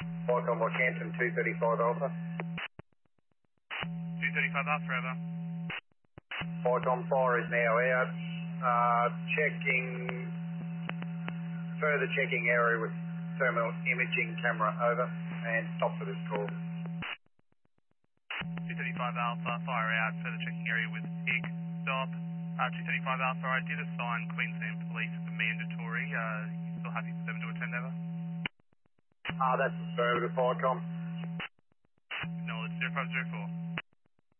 Welcome, Canton 235 Alpha. 235 Alpha, over. Welcome, fire is now out. Further checking area with terminal imaging camera, over, and stop for this call. 235 Alpha, fire out, further checking area with IG, stop. 235 Alpha, I did assign Queensland Police for mandatory. You still happy for them to attend, over? That's affirmative, Welcome. Acknowledge 0504.